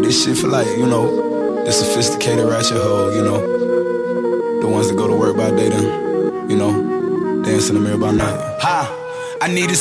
This shit for like, the sophisticated ratchet hoe, the ones that go to work by day then, dance in the mirror by night. Ha! I need